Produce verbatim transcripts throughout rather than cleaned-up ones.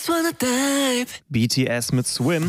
just wanna dive. B T S mit Swim.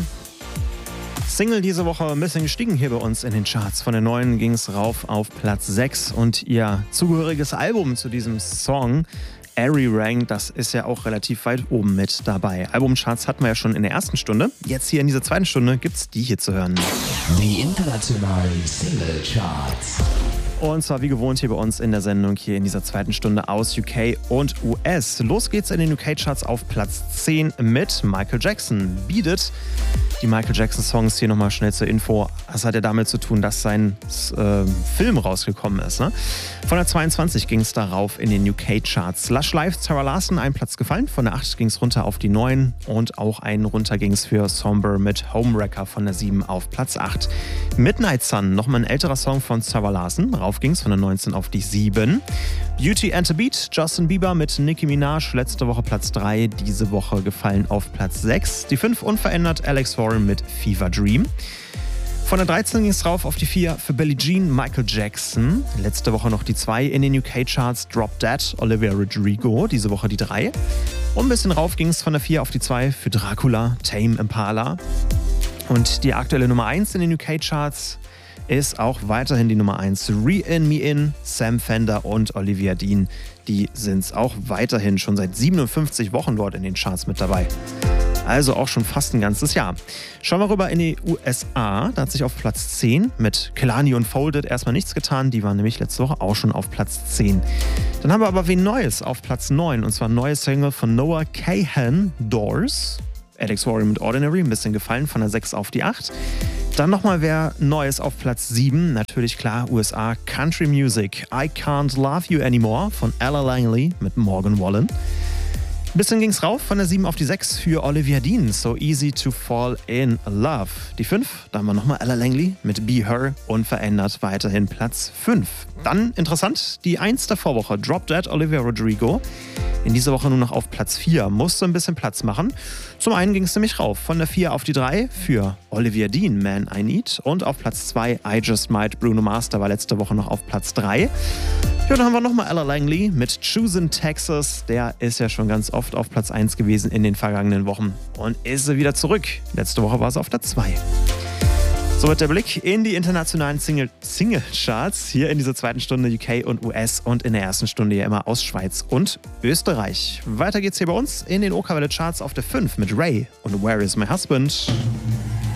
Single diese Woche ein bisschen gestiegen hier bei uns in den Charts. Von der neun ging es rauf auf Platz sechs und ihr zugehöriges Album zu diesem Song, Airy Rank, das ist ja auch relativ weit oben mit dabei. Albumcharts hatten wir ja schon in der ersten Stunde. Jetzt hier in dieser zweiten Stunde gibt's die hier zu hören. Die internationalen Single-Charts. Und zwar wie gewohnt hier bei uns in der Sendung hier in dieser zweiten Stunde aus U K und U S. Los geht's in den U K-Charts auf Platz zehn mit Michael Jackson. Beat It. Die Michael Jackson-Songs hier nochmal schnell zur Info. Das hat ja damit zu tun, dass sein äh, Film rausgekommen ist. Ne? Von der zweiundzwanzig ging es darauf in den U K-Charts. Lush Life, Tara Larson, einen Platz gefallen. Von der acht ging es runter auf die neun und auch einen runter ging es für Somber mit Homewrecker von der sieben auf Platz acht. Midnight Sun, nochmal ein älterer Song von Tara Larson. Rauf ging es von der neunzehn auf die sieben. Beauty and the Beat, Justin Bieber mit Nicki Minaj, letzte Woche Platz drei, diese Woche gefallen auf Platz sechs. Die fünf unverändert, Alex Warren mit Fever Dream. Von der dreizehn ging es rauf auf die vier für Billie Jean, Michael Jackson. Letzte Woche noch die zwei in den U K-Charts, Drop Dead, Olivia Rodrigo, diese Woche die drei. Und ein bisschen rauf ging es von der vier auf die zwei für Dracula, Tame Impala. Und die aktuelle Nummer eins in den U K-Charts ist auch weiterhin die Nummer eins. Re-In Me In, Sam Fender und Olivia Dean. Die sind es auch weiterhin schon seit siebenundfünfzig Wochen dort in den Charts mit dabei. Also auch schon fast ein ganzes Jahr. Schauen wir rüber in die U S A. Da hat sich auf Platz zehn mit Kehlani und Folded erstmal nichts getan. Die waren nämlich letzte Woche auch schon auf Platz zehn. Dann haben wir aber wen Neues auf Platz neun. Und zwar ein neues Single von Noah Kahan, Doors. Alex Warren mit Ordinary, ein bisschen gefallen, von der sechs auf die acht. Dann nochmal wer Neues auf Platz sieben, natürlich klar U S A, Country Music, I Can't Love You Anymore von Ella Langley mit Morgan Wallen. Ein bisschen ging's rauf, von der sieben auf die sechs für Olivia Dean, So Easy to Fall in Love. Die fünf, da haben wir nochmal Ella Langley mit Be Her, unverändert weiterhin Platz fünf. Dann interessant, die eins der Vorwoche, Drop Dead, Olivia Rodrigo. In dieser Woche nur noch auf Platz vier, musste ein bisschen Platz machen. Zum einen ging es nämlich rauf, von der vier auf die drei für Olivia Dean, Man I Need. Und auf Platz zwei, I Just Might, Bruno Mars, der war letzte Woche noch auf Platz drei. Ja, dann haben wir nochmal Ella Langley mit Choosing Texas. Der ist ja schon ganz oft auf Platz eins gewesen in den vergangenen Wochen. Und ist sie wieder zurück. Letzte Woche war sie auf der zwei. Soweit der Blick in die internationalen Single- Single-Charts. Hier in dieser zweiten Stunde U K und U S und in der ersten Stunde ja immer aus Schweiz und Österreich. Weiter geht's hier bei uns in den OK Welle Charts auf der fünf mit Ray und Where Is My Husband?